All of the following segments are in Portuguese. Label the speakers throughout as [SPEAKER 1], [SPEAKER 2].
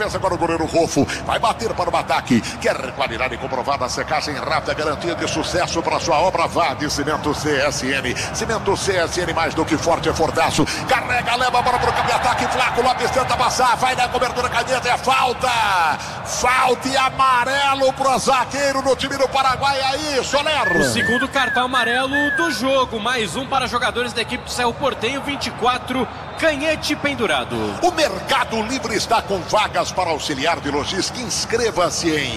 [SPEAKER 1] travessa agora o goleiro Rofo. Vai bater para o ataque. Quer qualidade comprovada, secagem rápida, garantia de sucesso para sua obra. Vá de Cimento CSN. Cimento CSN, mais do que forte, é fortaço. Carrega, leva a bola para o campo de ataque. Flaco Lopes tenta passar. Vai na cobertura, Canhete, é falta. Falta e amarelo para o zagueiro no time do Paraguai. Aí, Soler.
[SPEAKER 2] O segundo cartão amarelo do jogo. Mais um para jogadores da equipe do Cerro Porteño. 24, Canhete pendurado.
[SPEAKER 1] O Mercado Livre está com vagas para auxiliar de logística. Inscreva-se em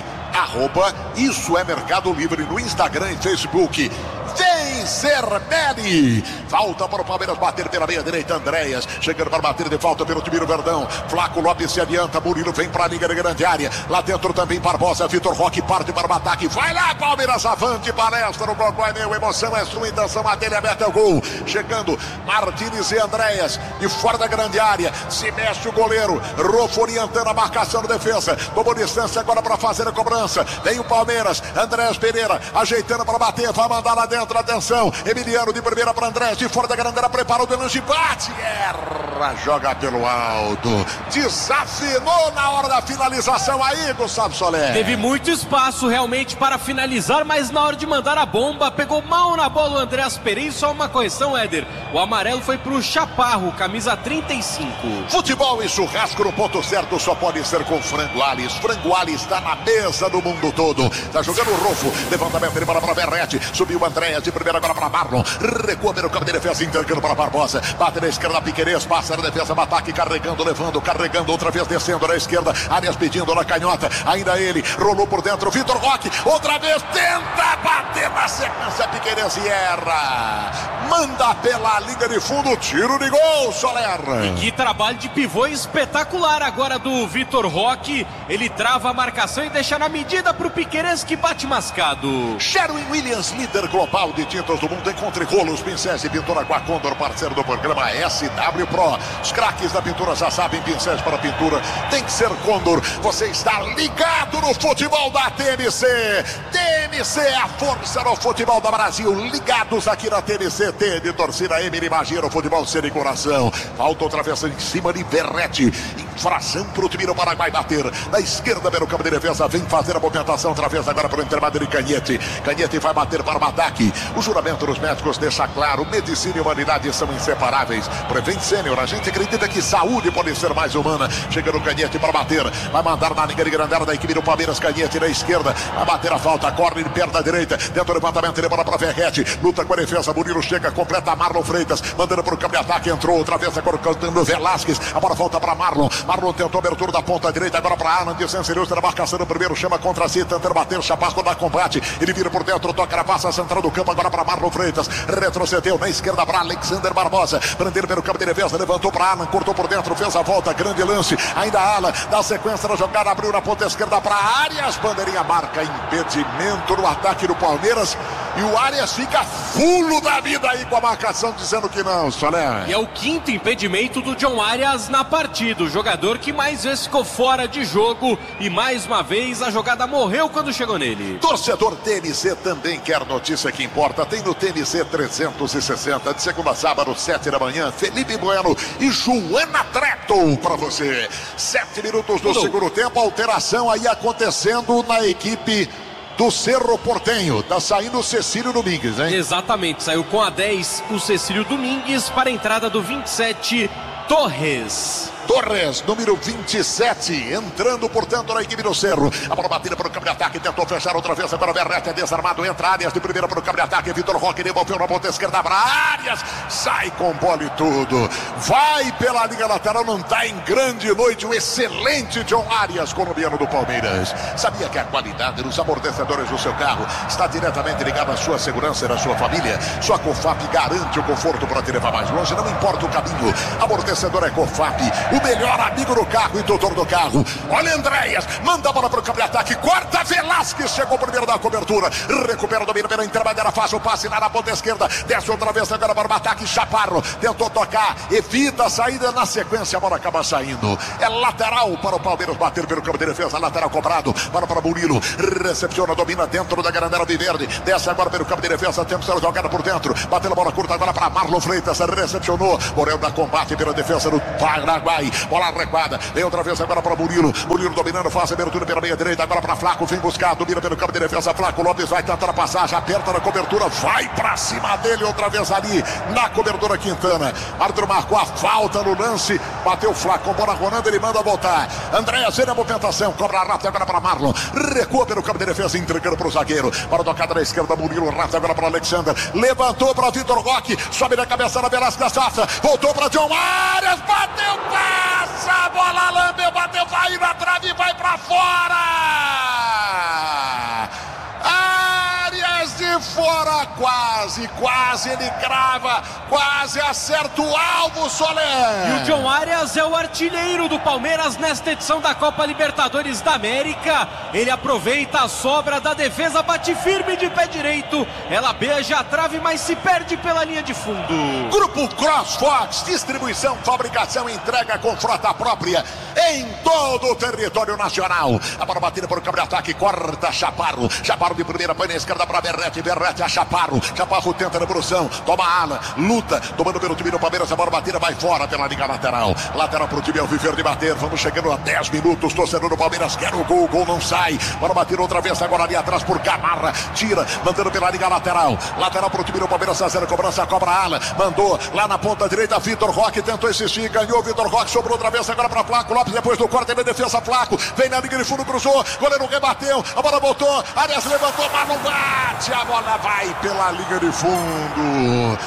[SPEAKER 1] @Isso é Mercado Livre no Instagram e Facebook. Vem Zermelli. Falta para o Palmeiras bater pela meia direita. Andréas chegando para bater de falta pelo time do Verdão. Flaco Lopes se adianta. Murilo vem para a linha de grande área. Lá dentro também Barbosa. Vitor Roque parte para o ataque. Vai lá, Palmeiras, avante, palestra. O gol é meu, emoção é sua, intenção a dele, aberta é o gol. Chegando Martínez e Andréas de fora da grande área. Se mexe o goleiro. Rofo orientando a marcação da defesa. Tomou distância agora para fazer a cobrança. Vem o Palmeiras. Andréas Pereira ajeitando para bater. Vai mandar lá dentro. Atenção, Emiliano de primeira para Andrés, de fora da grande área, prepara o Delange, bate, erra, joga pelo alto, desafinou na hora da finalização aí, Gustavo Soler.
[SPEAKER 2] Teve muito espaço realmente para finalizar, mas na hora de mandar a bomba, pegou mal na bola o Andrés Pereira. Só uma correção, Éder, o amarelo foi pro Chaparro, camisa 35.
[SPEAKER 1] Futebol e churrasco no ponto certo só pode ser com Frango Alis. Frango Alis está na mesa do mundo todo. Tá jogando o Rofo, levantamento de bola para Verrete, subiu o André de primeira agora para Marlon, recua pelo campo de defesa, entregando para Barbosa, bate na esquerda, Piquerez, passa na defesa, ataque, carregando, levando, carregando, outra vez descendo na esquerda, Arias pedindo na canhota, ainda ele, rolou por dentro, Vitor Roque, outra vez, tenta bater na sequência, Piquerez e erra, manda pela linha de fundo, tiro de gol, Soler.
[SPEAKER 2] E que trabalho de pivô espetacular agora do Vitor Roque, ele trava a marcação e deixa na medida pro Piquerez que bate mascado.
[SPEAKER 1] Sherwin Williams, líder global de tintas do mundo, encontre rolos, pincéis e pintura com a Condor, parceiro do programa SW Pro. Os craques da pintura já sabem, pincéis para pintura tem que ser Condor. Você está ligado no futebol da TMC. TMC é a força no futebol do Brasil. Ligados aqui na TMC, T de torcida, M de magia no futebol, ser de coração. Falta outra vez em cima de Verrete. Infração para o time do Paraguai bater. Na esquerda, pelo campo de defesa, vem fazer a movimentação outra vez agora para o intervalo de Canhete. Canhete vai bater para o ataque. O juramento dos médicos deixa claro, medicina e humanidade são inseparáveis. Prevent Sênior, a gente acredita que saúde pode ser mais humana. Chega no Canhete para bater, vai mandar na linha de grande área da equipe do Palmeiras. Canhete na esquerda, vai bater a falta, corre de perto da direita, dentro do levantamento, ele bola para Verrete, luta com a defesa, Murilo chega, completa Marlon Freitas, mandando para o campo de ataque, entrou outra vez, agora cantando Velasquez, a bola volta para Marlon tentou a abertura da ponta direita, agora para Alan de Sancerus, na marcação do primeiro, chama contra si, tentando bater, Chapasco dá combate, ele vira por dentro, toca na passa central do campo, agora para Marlon Freitas, retrocedeu na esquerda para Alexander Barbosa, prandeiro pelo campo de defesa, levantou para Alan, cortou por dentro, fez a volta, grande lance, ainda Alan, dá sequência na jogada, abriu na ponta esquerda para Arias, bandeirinha marca impedimento no ataque do Palmeiras, e o Arias fica fulo da vida aí com a marcação, dizendo que não, Soler.
[SPEAKER 2] E é o quinto impedimento do John Arias na partida, o jogador que mais vezes ficou fora de jogo, e mais uma vez a jogada morreu quando chegou nele.
[SPEAKER 1] Torcedor TMC também quer notícia que importa, tem no TMC 360, de segunda a sábado, 7 da manhã, Felipe Bueno e Joana Treto para você. 7 minutos do segundo tempo, alteração aí acontecendo na equipe do Cerro Porteño. Tá saindo o Cecílio Domingues, hein?
[SPEAKER 2] Exatamente, saiu com a 10 o Cecílio Domingues para a entrada do 27, Torres,
[SPEAKER 1] número 27, entrando, portanto, na equipe do Cerro. A bola batida para o campo de ataque, tentou fechar outra vez, agora o Verrete é desarmado, entra Arias de primeira para o campo de ataque, Vitor Roque devolveu na ponta esquerda para Arias, sai com bola e tudo, vai pela linha lateral, não está em grande noite, o excelente John Arias, colombiano do Palmeiras. Sabia que a qualidade dos amortecedores do seu carro está diretamente ligada à sua segurança e à sua família? Sua COFAP garante o conforto para te levar mais longe, não importa o caminho. Amortecedor é COFAP, o melhor amigo do carro e tutor do carro. Olha Andréas, manda a bola para o campo de ataque, corta Velasquez, chegou primeiro da cobertura, recupera o domínio pela intermediária, faz o passe lá na ponta esquerda, desce outra vez agora para o ataque, Chaparro, tentou tocar, evita a saída, na sequência a bola acaba saindo, é lateral para o Palmeiras bater pelo campo de defesa, lateral cobrado, para Murilo, recepciona, domina dentro da grande área Viverde, desce agora pelo campo de defesa, tenta ser jogada por dentro, bateu a bola curta agora para Marlon Freitas, recepcionou, Morel da combate pela defesa do Paraguai, vai. Bola recuada, vem outra vez agora para Murilo. Murilo dominando, faz abertura pela meia direita, agora para Flaco, vem buscar, domina pelo campo de defesa. Flaco Lopes vai tentar a passagem, aperta na cobertura, vai para cima dele outra vez ali na cobertura. Quintana, árbitro marcou a falta no lance, bateu o Flaco, bola rolando, ele manda voltar. Andréas vem na movimentação, cobra rápido agora para Marlon, recua pelo campo de defesa, entregando para o zagueiro, para a tocada na esquerda, Murilo rápido agora para Alexander, levantou para Vitor Roque, sobe na cabeça da Velasco da Safra, voltou para John Arias, bateu, passa, a bola lambeu, bateu, vai na trave, vai para fora. Arias de fora, quase ele crava, quase acerta o alvo, Soler.
[SPEAKER 2] E o John Arias é o artilheiro do Palmeiras nesta edição da Copa Libertadores da América. Ele aproveita a sobra da defesa, bate firme de pé direito, ela beija a trave, mas se perde pela linha de fundo.
[SPEAKER 1] Grupo CrossFox, distribuição, fabricação, entrega com frota própria em todo o território nacional. A bola batida por câmbio de ataque, corta Chaparro de primeira, põe na esquerda para Berrete a Chaparro tenta a devolução, toma a ala, luta, tomando pelo time do Palmeiras, a bola batida vai fora pela liga lateral para o time Alviverde bater, vamos chegando a 10 minutos, torcedor do Palmeiras quer o gol não sai, bola batida outra vez agora ali atrás por Gamarra, tira, mandando pela liga lateral para o time do Palmeiras, a zero, cobrança, cobra a ala, mandou lá na ponta direita, Vitor Roque tentou insistir, ganhou, Vitor Roque sobrou outra vez agora para Flaco Lopes, depois do corte, ele defesa, Flaco, vem na linha de fundo, cruzou, goleiro rebateu, a bola voltou, Arias levantou, mas não bate, a bola vai pela linha de fundo,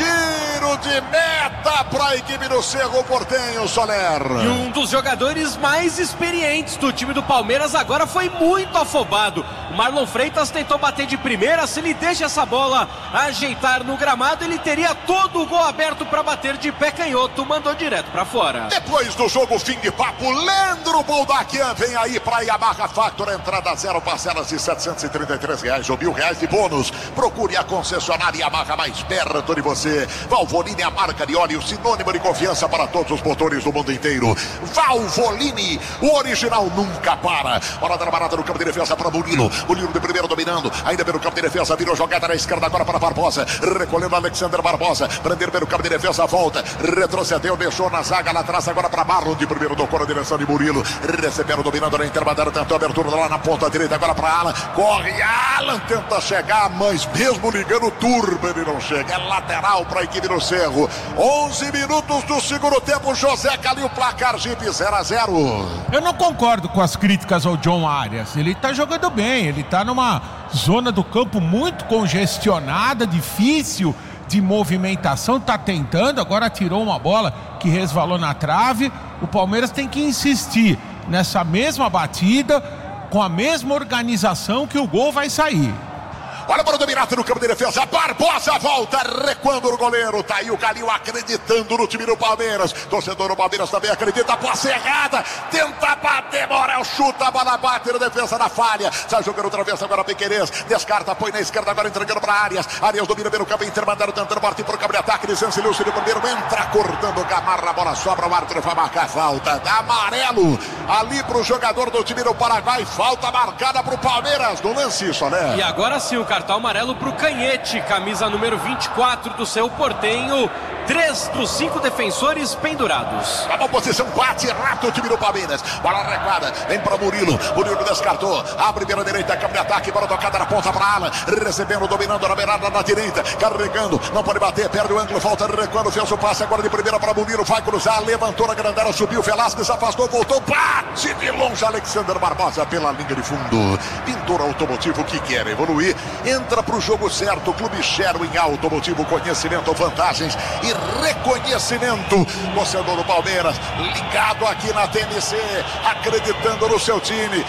[SPEAKER 1] tiro de meta para a equipe do Cerro Porteño, Soler.
[SPEAKER 2] E um dos jogadores mais experientes do time do Palmeiras agora foi muito afobado. O Marlon Freitas tentou bater de primeira, se ele deixa essa bola ajeitar no gramado, ele teria todo o gol aberto para bater de pé canhoto, mandou direto para fora.
[SPEAKER 1] Depois do jogo, fim de papo, Leandro Boldaquian vem aí para Yamaha Factor, entrada zero, parcelas de R$733 ou R$1.000 de bônus. Procure a concessionária Yamaha mais perto de você. Valvoline, a marca de óleo, sinônimo de confiança para todos os motores do mundo inteiro. Valvoline, o original nunca para. Bola trabalhada no campo de defesa para Murilo de primeiro dominando, ainda pelo campo de defesa, virou jogada na esquerda agora para Barbosa, recolhendo Alexander Barbosa, prender pelo campo de defesa, volta, retrocedeu, deixou na zaga lá atrás agora para Marlon, de primeiro tocou na direção de Murilo, recebendo, dominando na intermediária, tentou abertura lá na ponta direita agora para Alan, corre Alan, tenta chegar, mas mesmo ligando turbo ele não chega, é lateral para a equipe do Cerro. 11 minutos do segundo tempo, José Calil, placar Jeep 0-0.
[SPEAKER 3] Eu não concordo com as críticas ao John Arias, ele tá jogando bem, ele tá numa zona do campo muito congestionada, difícil de movimentação, tá tentando, agora tirou uma bola que resvalou na trave. O Palmeiras tem que insistir nessa mesma batida, com a mesma organização, que o gol vai sair.
[SPEAKER 1] Olha para o Dominato no campo de defesa, Barbosa volta, recuando o goleiro, tá aí o Calil acreditando no time do Palmeiras, torcedor do Palmeiras também acredita, posse errada, tenta bater, Morel chuta, a bola bate na defesa da falha, sai jogando outra vez agora Piquerez, descarta, põe na esquerda agora entregando para Arias domina pelo campo intermediário, tentando partir para o campo de ataque, Licenciou-se no primeiro, entra cortando Gamarra, a bola sobra, o árbitro vai marcar falta, amarelo ali para o jogador do time do Paraguai, falta marcada para o Palmeiras, no lance, né?
[SPEAKER 2] E agora sim o cartão amarelo para o Canhete, camisa número 24 do Cerro Porteño. 3 dos 5 defensores pendurados.
[SPEAKER 1] A posição bate rápido o time do Palmeiras. Bola recuada, vem para Murilo descartou, abre pela direita, campo de ataque, bola tocada na ponta para Alan, recebendo, dominando na beirada na direita, carregando, não pode bater, perde o ângulo, volta recuando, fez o passe agora de primeira para Murilo, vai cruzar, levantou na grande área, subiu, Velasquez afastou, voltou, bate de longe Alexander Barbosa pela linha de fundo. Pintor Automotivo que quer evoluir, entra para o jogo certo, Clube Sherwin Automotivo, conhecimento, vantagens e reconhecimento. Torcedor do Palmeiras ligado aqui na TNC, acreditando no seu time.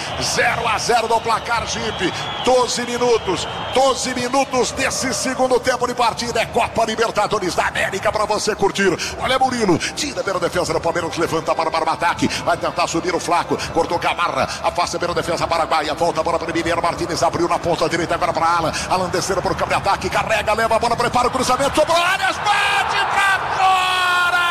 [SPEAKER 1] 0-0 no placar Jeep. 12 minutos desse segundo tempo de partida. É Copa Libertadores da América para você curtir. Olha Murilo, tira pela defesa do Palmeiras, levanta para o ataque, vai tentar subir o Flaco, cortou Gamarra, afasta pela defesa paraguaia, volta a bola para o Emiliano Martínez, abriu na ponta direita agora para Alan descendo para o campo de ataque, carrega, leva a bola, prepara o cruzamento, sobrou Arias, bate para fora!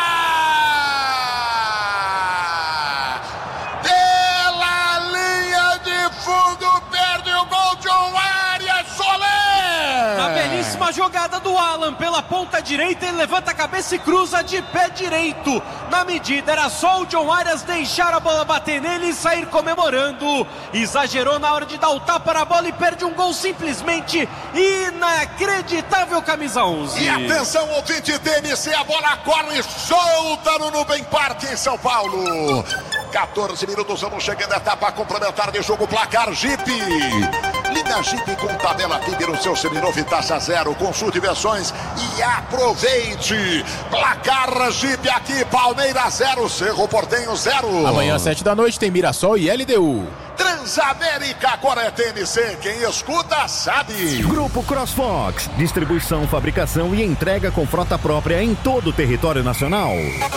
[SPEAKER 1] Pela linha de fundo, perde o gol, John Arias, Soler!
[SPEAKER 2] Na belíssima uma jogada do Alan pela ponta direita. Ele levanta a cabeça e cruza de pé direito. Na medida, era só o John Arias deixar a bola bater nele e sair comemorando. Exagerou na hora de dar o tapa na bola e perde um gol simplesmente inacreditável, camisa 11.
[SPEAKER 1] E atenção, ouvinte TMC, a bola corre solta no Nubem Parque em São Paulo. 14 minutos, vamos chegando à etapa complementar de jogo, placar Jeep. Linha Jeep com tabela FIB no seu seminovo e taxa zero. Consulte versões e aproveite. Placar Jeep aqui, Palmeiras 0, Cerro Porteño 0.
[SPEAKER 4] Amanhã às 7 da noite tem Mirassol e LDU.
[SPEAKER 1] Transamérica, agora é TMC, quem escuta sabe.
[SPEAKER 5] Grupo CrossFox, distribuição, fabricação e entrega com frota própria em todo o território nacional.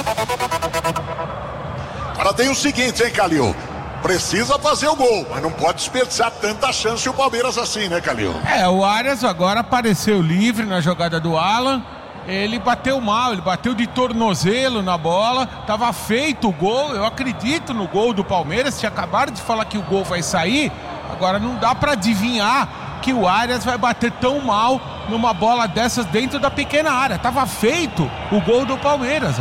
[SPEAKER 1] Agora tem o seguinte, hein, Calil? Precisa fazer o gol, mas não pode desperdiçar tanta chance o Palmeiras assim, né, Calil?
[SPEAKER 3] O Arias agora apareceu livre na jogada do Alan. Ele bateu mal, ele bateu de tornozelo na bola. Tava feito o gol, eu acredito no gol do Palmeiras. Tinha acabado de falar que o gol vai sair. Agora não dá pra adivinhar que o Arias vai bater tão mal numa bola dessas dentro da pequena área. Tava feito o gol do Palmeiras,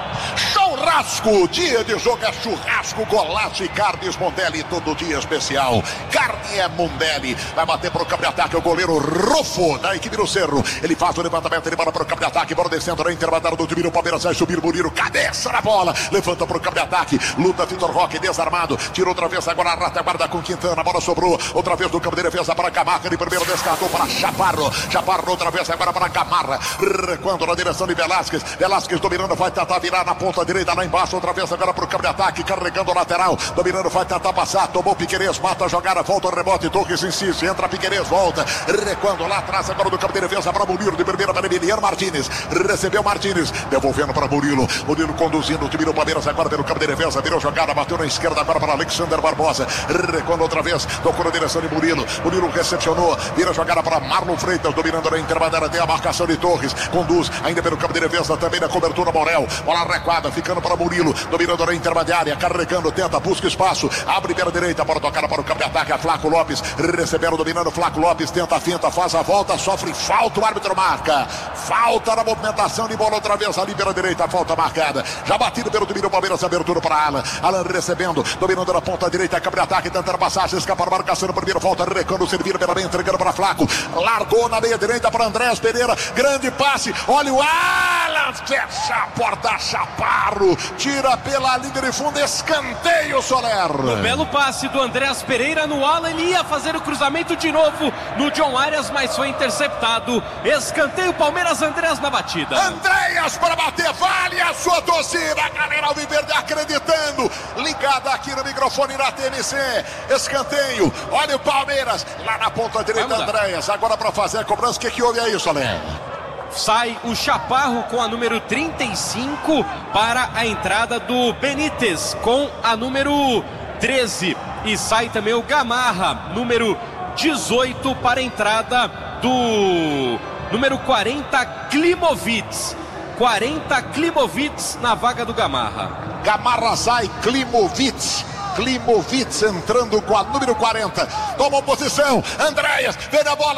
[SPEAKER 1] Churrasco, dia de jogo é churrasco, golaço e carnes Mondelli, todo dia especial. Carne é Mondelli, vai bater para o campo de ataque o goleiro Rufo, da equipe do Cerro. Ele faz o levantamento, ele bola para o campo de ataque, bola descendo na intervalo do time do Palmeiras, vai subir o Murilo, cabeça na bola, levanta para o campo de ataque, luta Vitor Roque, desarmado, tira outra vez agora a retaguarda com Quintana, a bola sobrou, outra vez do campo de defesa para Gamarra, de primeiro descartou para Chaparro, Chaparro outra vez agora para Gamarra, recuando na direção de Velasquez, Velasquez dominando, vai tentar virar na ponta direita lá embaixo, outra vez agora pro campo de ataque, carregando o lateral, dominando, vai tentar passar, tomou Piquerez, mata a jogada, volta o rebote, Torres insiste, entra Piquerez, volta, recuando lá atrás agora do campo de defesa para Murilo, de primeira para Emiliano Martínez, recebeu Martínez, devolvendo para Murilo, Murilo conduzindo o time do Palmeiras agora pelo campo de defesa, virou jogada, bateu na esquerda agora para Alexander Barbosa, recuando outra vez, tocou na direção de Murilo, Murilo recepcionou, vira jogada para Marlon Freitas, dominando na intermediária, tem a marcação de Torres, conduz ainda pelo campo de defesa, também na cobertura Morel, bola recuada, ficando para Murilo, dominando na intermediária, carregando, tenta, busca espaço, abre pela direita, bola tocada para o campo de ataque, a Flaco Lopes, recebendo, dominando, Flaco Lopes, tenta a finta, faz a volta, sofre falta, o árbitro marca, falta na movimentação de bola outra vez ali pela direita, falta marcada, já batido pelo domínio Palmeiras, abertura para Alan, Alan recebendo, dominando na ponta direita, campo de ataque, tentando passagem, escapa a marcação, primeiro volta, recando, servindo pela meia, entregando para Flaco, largou na meia direita para Andrés Pereira, grande passe, olha o Alan, fecha a porta, Chaparro, tira pela linha de fundo, escanteio, Soler.
[SPEAKER 2] No belo passe do Andrés Pereira no Alan, ele ia fazer o cruzamento de novo no John Arias, mas foi interceptado. Escanteio, Palmeiras, Andrés na batida.
[SPEAKER 1] Andréas para bater, vale a sua torcida, a galera alviverde acreditando, ligada aqui no microfone da TMC, escanteio, olha o Palmeiras, lá na ponta direita, Andréas, agora para fazer a cobrança, o que houve aí, Soler?
[SPEAKER 2] Sai o Chaparro com a número 35 para a entrada do Benítez com a número 13. E sai também o Gamarra, número 18, para a entrada do número 40, Klimovitz. 40 Klimovitz na vaga do Gamarra.
[SPEAKER 1] Gamarra sai, Klimovitz entrando com a número 40. Tomou posição, Andréas, vem a bola.